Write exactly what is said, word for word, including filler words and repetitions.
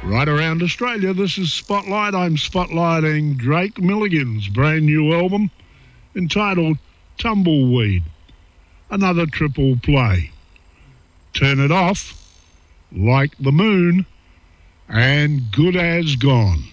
Right around Australia, this is Spotlight. I'm spotlighting Drake Milligan's brand new album entitled Tumbleweed. Another triple play. Turn It Off, Like the Moon, and Good As Gone.